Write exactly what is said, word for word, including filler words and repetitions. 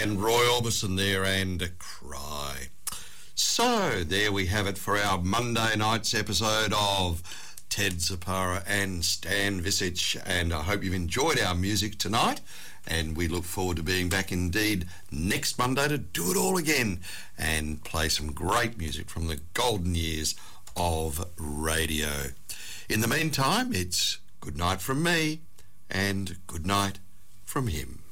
and Roy Orbison there and Cry. So there we have it for our Monday night's episode of Ted Zapara and Stan Visic, and I hope you've enjoyed our music tonight, and we look forward to being back indeed next Monday to do it all again and play some great music from the golden years of radio. In the meantime, it's good night from me and good night from him.